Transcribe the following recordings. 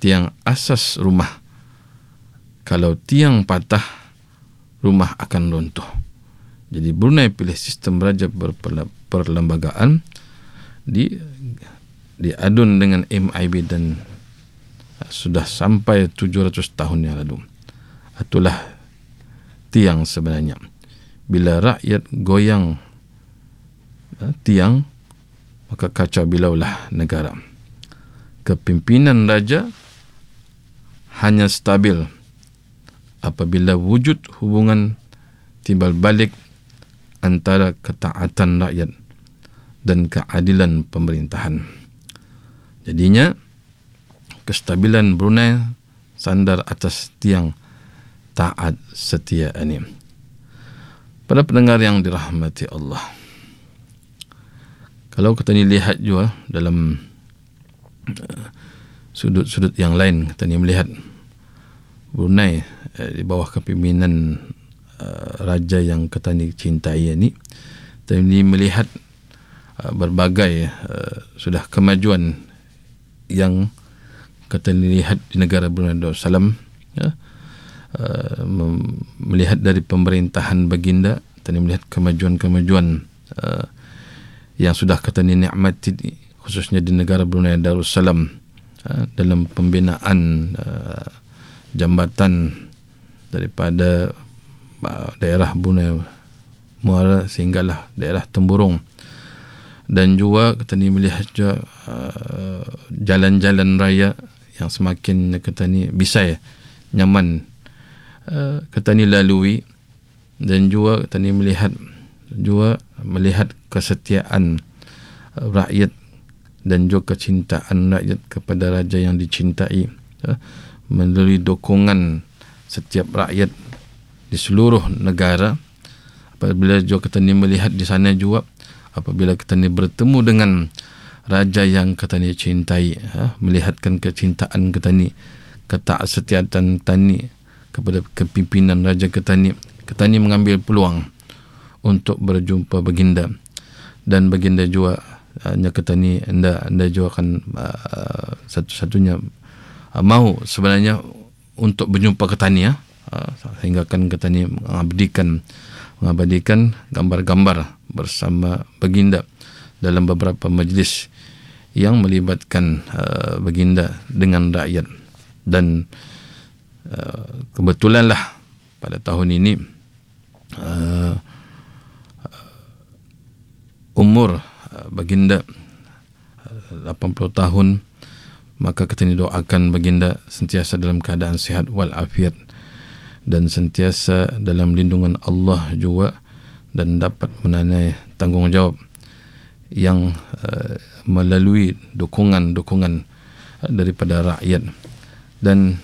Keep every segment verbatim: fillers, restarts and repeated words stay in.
tiang asas rumah. Kalau tiang patah, rumah akan runtuh. Jadi Brunei pilih sistem raja berperlembagaan, di diadun dengan M I B dan sudah sampai tujuh ratus tahun yang lalu. Itulah tiang sebenarnya. Bila rakyat goyang tiang, maka kacau bilaulah negara. Kepimpinan raja hanya stabil apabila wujud hubungan timbal balik antara ketaatan rakyat dan keadilan pemerintahan. Jadinya, kestabilan Brunei sandar atas tiang taat setia ini. Para pendengar yang dirahmati Allah, kalau kita ni lihat juga dalam uh, sudut-sudut yang lain, kita ni melihat Brunei uh, di bawah kepimpinan uh, raja yang kita ni cintai ini, kita ni melihat uh, berbagai uh, sudah kemajuan yang kita lihat di negara Brunei Darussalam, ya. Uh, melihat dari pemerintahan baginda, kita melihat kemajuan-kemajuan uh, yang sudah kita nikmati khususnya di negara Brunei Darussalam, uh, dalam pembinaan uh, jambatan daripada uh, daerah Brunei Muara sehinggalah daerah Temburong, dan juga kita ni melihat juga uh, jalan-jalan raya yang semakin kita ni bisai, nyaman Uh, kita ni lalui, dan juga kita ni melihat juga melihat kesetiaan uh, rakyat dan juga kecintaan rakyat kepada raja yang dicintai, uh, melalui dukungan setiap rakyat di seluruh negara. Apabila juga kita ni melihat di sana juga, apabila kita ni bertemu dengan raja yang kita ni cintai, uh, melihatkan kecintaan kita ni, ketaatan kita ni kepada kepimpinan raja Ketani. Ketani mengambil peluang untuk berjumpa baginda, dan baginda juga hanya Ketani anda anda juga akan uh, satu-satunya uh, mau sebenarnya untuk berjumpa Ketani, ya. Uh, sehingga kan Ketani mengabadikan mengabadikan gambar-gambar bersama baginda dalam beberapa majlis yang melibatkan uh, baginda dengan rakyat. Dan Uh, kebetulanlah pada tahun ini uh, umur uh, baginda uh, lapan puluh tahun, maka kita ni doakan baginda sentiasa dalam keadaan sihat walafiat dan sentiasa dalam lindungan Allah juga, dan dapat menanai tanggungjawab yang uh, melalui dukungan-dukungan uh, daripada rakyat. Dan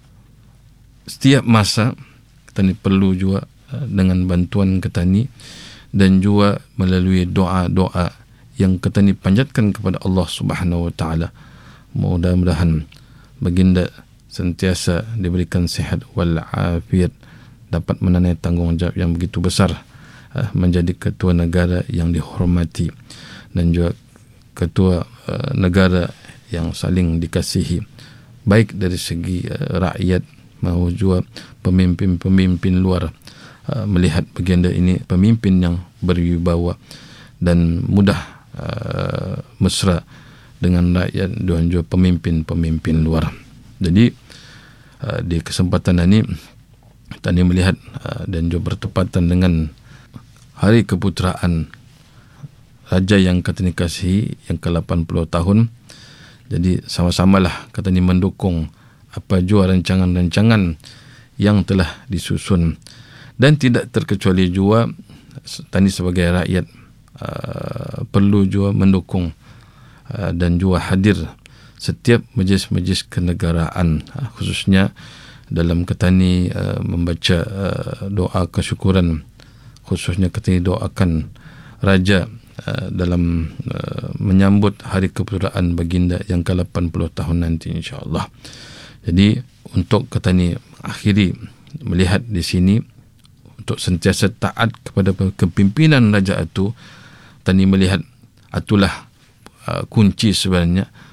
setiap masa kita ni perlu juga uh, dengan bantuan kita ni, dan juga melalui doa-doa yang kita ni panjatkan kepada Allah Subhanahu Wa Taala. Mudah-mudahan baginda sentiasa diberikan sihat walafiat, dapat menanai tanggungjawab yang begitu besar, uh, menjadi ketua negara yang dihormati, dan juga ketua uh, negara yang saling dikasihi, baik dari segi uh, rakyat mahu juga pemimpin-pemimpin luar uh, melihat baginda ini pemimpin yang berwibawa dan mudah uh, mesra dengan rakyat dan juga pemimpin-pemimpin luar. Jadi uh, di kesempatan ini kita ni melihat uh, dan juga bertepatan dengan hari keputeraan raja yang kita ni kasihi yang ke lapan puluh tahun. Jadi sama-samalah kita ni mendukung apa jua rancangan-rancangan yang telah disusun, dan tidak terkecuali juga tani sebagai rakyat uh, perlu juga mendukung uh, dan juga hadir setiap majlis-majlis kenegaraan, uh, khususnya dalam Ketani uh, membaca uh, doa kesyukuran, khususnya Ketani doakan raja uh, dalam uh, menyambut hari keputeraan baginda yang ke lapan puluh tahun nanti, insya-Allah. Jadi untuk kita ni akhiri melihat di sini, untuk sentiasa taat kepada kepimpinan raja itu, kita ni melihat itulah uh, kunci sebenarnya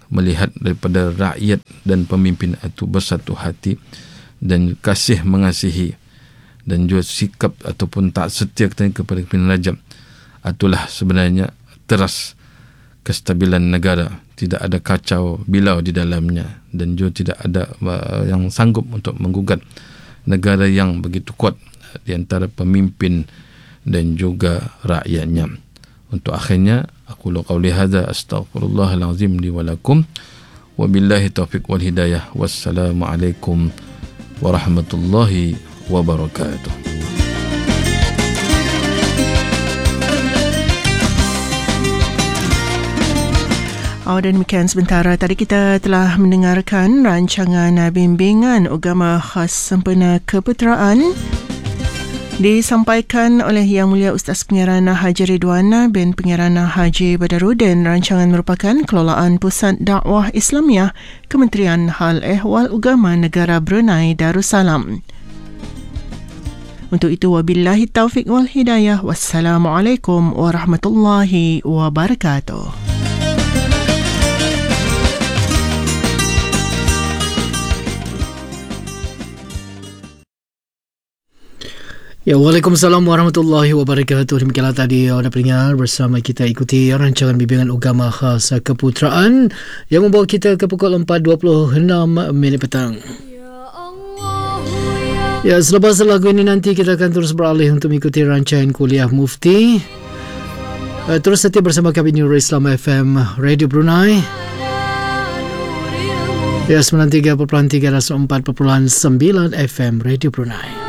melihat daripada rakyat dan pemimpin itu bersatu hati dan kasih mengasihi dan juga sikap ataupun tak setia kepada pimpinan raja, itulah sebenarnya teras kestabilan negara. Tidak ada kacau bilau di dalamnya dan juga tidak ada uh, yang sanggup untuk menggugat negara yang begitu kuat di antara pemimpin dan juga rakyatnya. Untuk akhirnya, aku qauli hadza astaghfirullahal azim li wa lakum wa billahi taufiq wal hidayah. Wassalamualaikum warahmatullahi wabarakatuh. Oh, dan demikian sementara tadi kita telah mendengarkan rancangan bimbingan agama khas sempena keputeraan disampaikan oleh Yang Mulia Ustaz Pengarana Haji Ridwan bin Pengarana Haji Badarudin. Rancangan merupakan kelolaan Pusat Dakwah Islamiah Kementerian Hal Ehwal Agama Negara Brunei Darussalam. Untuk itu, wabillahi taufiq wal hidayah. Wassalamualaikum warahmatullahi wabarakatuh. Ya, Waalaikumsalam warahmatullahi wabarakatuh. Demikianlah tadi anda pendengar bersama kita ikuti rancangan bimbingan agama khas keputeraan yang membawa kita ke pukul empat dua puluh enam minit petang. Ya, selepas lagu ini nanti kita akan terus beralih untuk mengikuti rancangan kuliah mufti. Terus setia bersama kami Nurul Islam F M Radio Brunei. Ya, sembilan puluh tiga perpuluhan tiga dan empat perpuluhan sembilan F M Radio Brunei.